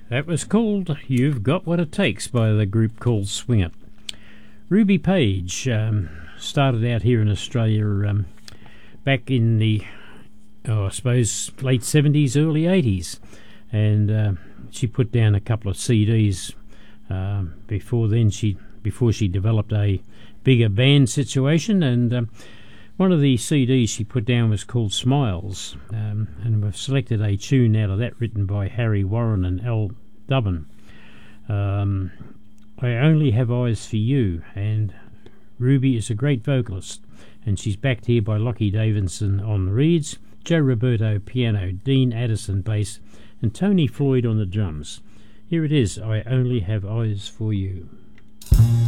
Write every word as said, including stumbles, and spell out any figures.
That was called You've Got What It Takes by the group called Swing It. Ruby Page um, started out here in Australia um, back in the, oh, I suppose, late seventies, early eighties. And uh, she put down a couple of C Ds um, before then, she before she developed a bigger band situation. And um, one of the C Ds she put down was called Smiles. Um, and we've selected a tune out of that written by Harry Warren and Al Dubin. Um, I Only Have Eyes for You, and Ruby is a great vocalist, and she's backed here by Lockie Davidson on the reeds, Joe Roberto piano, Dean Addison bass, and Tony Floyd on the drums. Here it is, I Only Have Eyes for You.